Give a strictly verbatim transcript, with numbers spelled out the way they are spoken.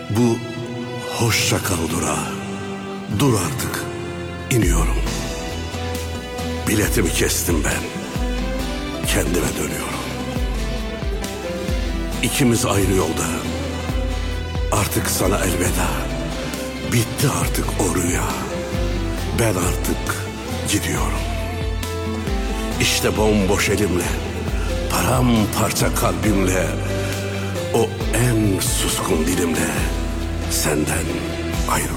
Bu hoşça kal durağı. Dur artık, iniyorum. Biletimi kestim ben. Kendime dönüyorum. İkimiz ayrı yolda. Artık sana elveda. Bitti artık o rüya. Ben artık gidiyorum. İşte bomboş elimle, paramparça kalbimle, o en suskun dilimle senden ayrılıyorum.